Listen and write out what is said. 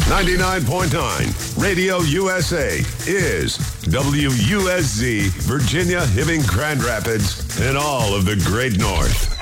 99.9 Radio USA is WUSZ, Virginia, Hibbing, Grand Rapids, and all of the Great North.